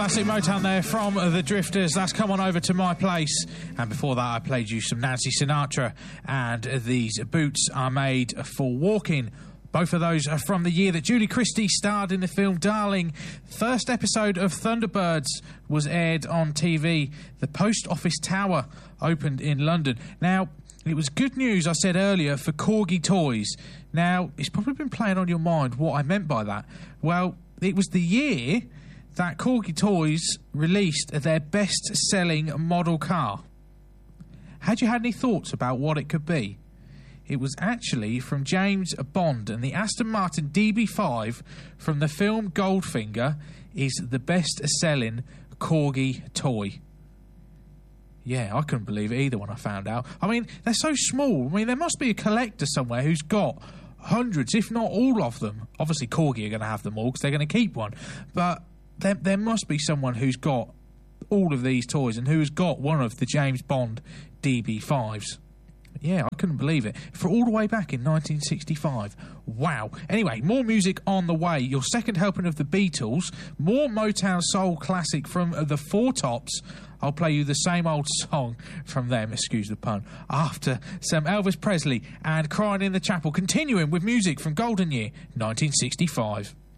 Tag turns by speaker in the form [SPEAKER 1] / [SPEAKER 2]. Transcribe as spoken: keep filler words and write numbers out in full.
[SPEAKER 1] Classic Motown there from The Drifters. That's Come On Over to My Place. And before that, I played you some Nancy Sinatra and These Boots Are Made for Walking. Both of those are from the year that Julie Christie starred in the film Darling. First episode of Thunderbirds was aired on T V. The Post Office Tower opened in London. Now, it was good news, I said earlier, for Corgi Toys. Now, it's probably been playing on your mind what I meant by that. Well, it was the year that Corgi Toys released their best-selling model car. Had you had any thoughts about what it could be? It was actually from James Bond, and the Aston Martin D B five from the film Goldfinger is the best-selling Corgi toy. Yeah, I couldn't believe it either when I found out. I mean, they're so small. I mean, there must be a collector somewhere who's got hundreds, if not all of them. Obviously, Corgi are going to have them all because they're going to keep one. But there, there must be someone who's got all of these toys and who's got one of the James Bond D B fives. Yeah, I couldn't believe it. For all the way back in nineteen sixty-five. Wow. Anyway, more music on the way. Your second helping of the Beatles. More Motown Soul classic from the Four Tops. I'll play you the same old song from them, excuse the pun, after some Elvis Presley and Crying in the Chapel, continuing with music from Golden Year nineteen sixty-five.